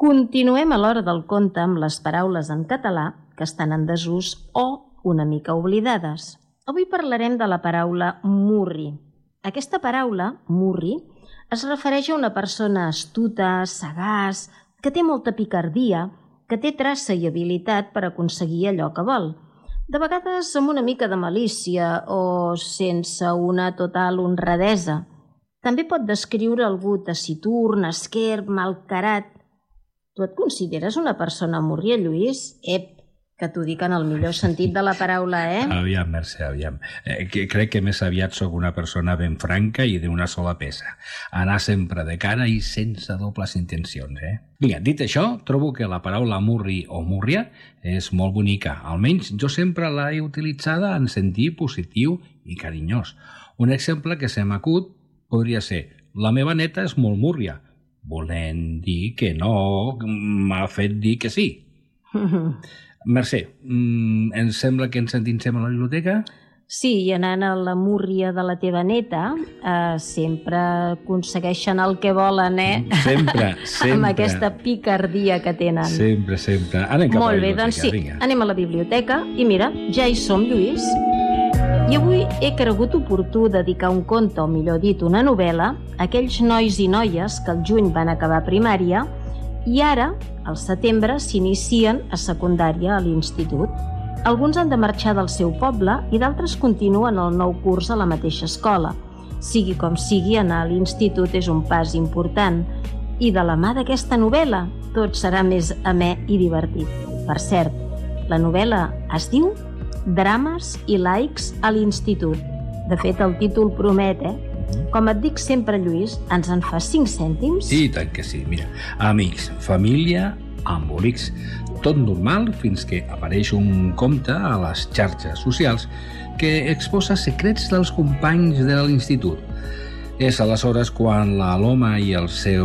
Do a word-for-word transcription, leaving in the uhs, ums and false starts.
Continuem a l'hora del conte amb les paraules en català que estan en desús o una mica oblidades. Avui parlarem de la paraula murri. Aquesta paraula, murri, es refereix a una persona astuta, sagaç, que té molta picardia, que té traça i habilitat per aconseguir allò que vol. De vegades amb una mica de malícia o sense una total honradesa. També pot descriure algú taciturn, esquerp, malcarat. Tu et consideres una persona murria, Lluís? Ep, que t'ho dic en el millor sentit de la paraula, eh? Aviam, Mercè, aviam. Eh, que crec que més aviat sóc una persona ben franca i d'una sola peça. Anar sempre de cara i sense dobles intencions, eh? Vinga, dit això, trobo que la paraula murri o múrria és molt bonica. Almenys jo sempre l'he utilitzada en sentit positiu i carinyós. Un exemple que se m'acut podria ser: la meva neta és molt múrria, volent dir que no m'ha fet dir que sí. Mercè, em sembla que ens endinsem a la biblioteca? Sí, i anant a la múrria de la teva neta, eh, sempre aconsegueixen el que volen, eh? Sempre, sempre. Amb aquesta picardia que tenen. Sempre, sempre. Anem cap Molt a la bé, biblioteca, doncs sí, vinga. anem a la biblioteca i mira, ja hi som, Lluís. I avui he cregut oportú dedicar un conte, o millor dit, una novel·la, a aquells nois i noies que al juny van acabar primària i ara, al setembre, s'inicien a secundària a l'institut. Alguns han de marxar del seu poble i d'altres continuen el nou curs a la mateixa escola. Sigui com sigui, anar a l'institut és un pas important. I de la mà d'aquesta novel·la, tot serà més amè i divertit. Per cert, la novel·la es diu Drames i laics a l'institut. De fet, el títol promet, eh? Com et dic sempre, Lluís, ens en fa cinc cèntims? I tant que sí, mira. Amics, família, embolics, tot normal fins que apareix un compte a les xarxes socials que exposa secrets dels companys de l'institut. És aleshores quan la Loma i el seu